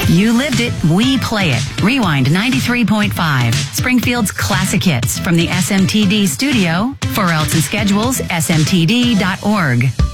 You lived it, we play it. Rewind 93.5. Springfield's classic hits from the SMTD studio. For else and schedules, smtd.org.